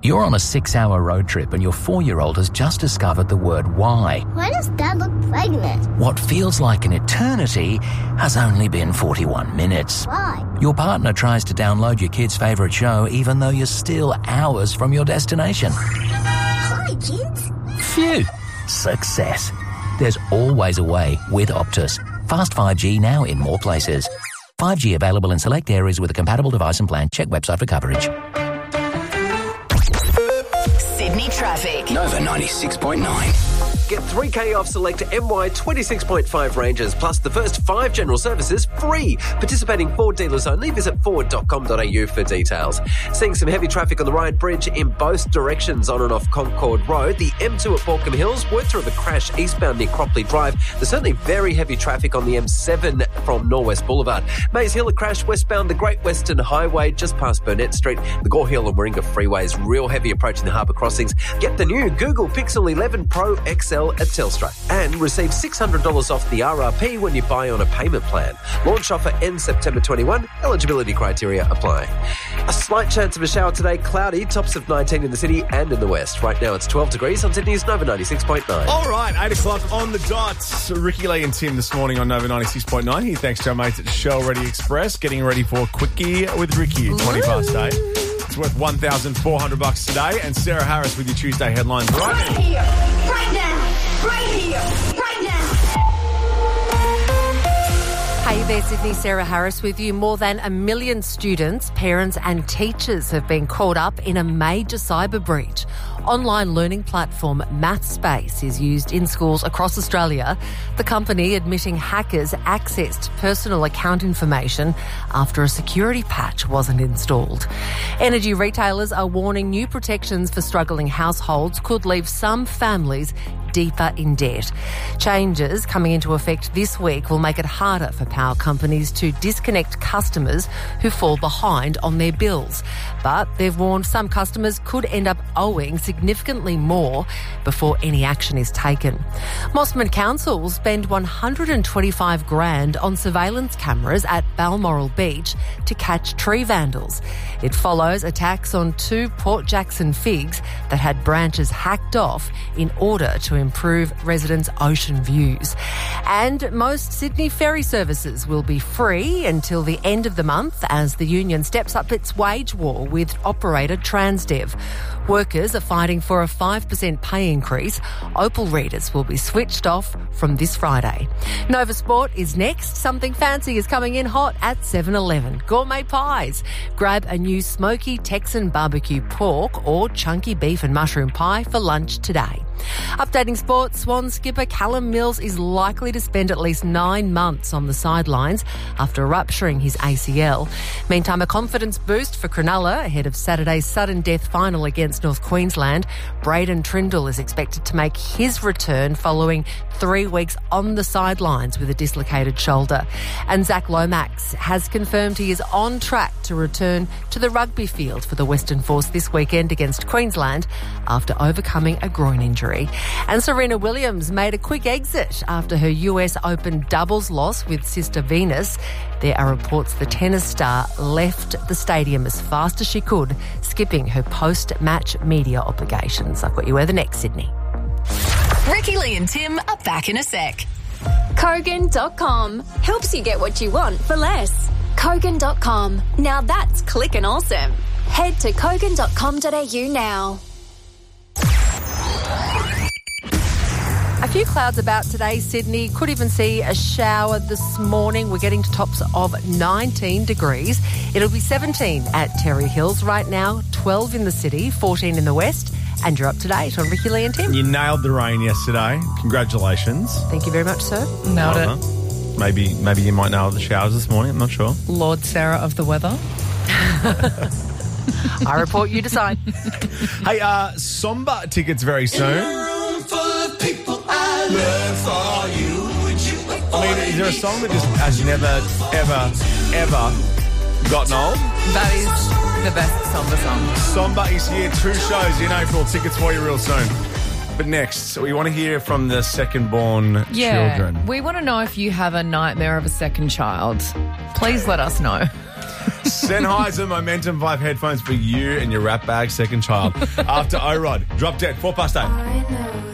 You're on a 6-hour road trip and your 4-year-old has just discovered the word why. Why does Dad look pregnant? What feels like an eternity has only been 41 minutes. Why? Your partner tries to download your kid's favourite show even though you're still hours from your destination. Hi, kids. Phew. Success. There's always a way with Optus. Fast 5G now in more places. 5G available in select areas with a compatible device and plan. Check website for coverage. Sydney traffic. Nova 96.9. Get 3K off select MY 26.5 ranges, plus the first 5 general services free. Participating Ford dealers only. Visit ford.com.au for details. Seeing some heavy traffic on the Ryan Bridge in both directions on and off Concord Road. The M2 at Baulkham Hills, worked through the crash eastbound near Cropley Drive. There's certainly very heavy traffic on the M7 from Norwest Boulevard. Mays Hill, a crash westbound the Great Western Highway just past Burnett Street. The Gore Hill and Warringah freeways, real heavy approaching the harbour crossings. Get the new Google Pixel 11 Pro XL at Telstra and receive $600 off the RRP when you buy on a payment plan. Launch offer ends September 21. Eligibility criteria apply. A slight chance of a shower today, cloudy, tops of 19 in the city and in the west. Right now it's 12 degrees on Sydney's Nova 96.9. All right, 8 o'clock on the dot. Ricky Lee and Tim this morning on Nova 96.9. Here, thanks to our mates at Shell Ready Express. Getting ready for Quickie with Ricky at 20 past 8. It's worth $1,400 today. And Sarah Harris with your Tuesday headlines Right here, right now, right here, right now. Hey there, Sydney. Sarah Harris with you. More than 1 million students, parents and teachers have been caught up in a major cyber breach. Online learning platform MathSpace is used in schools across Australia. The company admitting hackers accessed personal account information after a security patch wasn't installed. Energy retailers are warning new protections for struggling households could leave some families deeper in debt. Changes coming into effect this week will make it harder for power companies to disconnect customers who fall behind on their bills. But they've warned some customers could end up owing significantly more before any action is taken. Mosman Council will spend $125,000 on surveillance cameras at Balmoral Beach to catch tree vandals. It follows attacks on 2 Port Jackson figs that had branches hacked off in order to improve residents' ocean views. And most Sydney ferry services will be free until the end of the month as the union steps up its wage war with operator Transdev. Workers are fighting for a 5% pay increase. Opal readers will be switched off from this Friday. Nova Sport is next. Something fancy is coming in hot at 7-Eleven. Gourmet pies. Grab a new smoky Texan barbecue pork or chunky beef and mushroom pie for lunch today. Updating sports, Swan skipper Callum Mills is likely to spend at least 9 months on the sidelines after rupturing his ACL. Meantime, a confidence boost for Cronulla ahead of Saturday's sudden death final against North Queensland. Braden Trindle is expected to make his return following 3 weeks on the sidelines with a dislocated shoulder. And Zach Lomax has confirmed he is on track to return to the rugby field for the Western Force this weekend against Queensland after overcoming a groin injury. And Serena Williams made a quick exit after her US Open doubles loss with sister Venus. There are reports the tennis star left the stadium as fast as she could, skipping her post-match media obligations. I've got you where the next, Sydney. Ricky Lee and Tim are back in a sec. Kogan.com helps you get what you want for less. Kogan.com. Now that's clickin' awesome. Head to Kogan.com.au now. A few clouds about today, Sydney. Could even see a shower this morning. We're getting to tops of 19 degrees. It'll be 17 at Terry Hills right now, 12 in the city, 14 in the west. And you're up to date on Ricky Lee and Tim. You nailed the rain yesterday. Congratulations. Thank you very much, sir. Nailed it. Maybe you might nail the showers this morning. I'm not sure. Lord Sarah of the weather. I report, you decide. Hey, Somba tickets very soon. I mean, is there a song that just has never, ever gotten old? That is the best Somba song. Somba is here. 2 shows in April. Tickets for you real soon. But next, we want to hear from the second-born children. We want to know if you have a nightmare of a second child. Please let us know. Sennheiser Momentum 5 headphones for you and your rat bag second child. After O-Rod, Drop Dead, 8:04.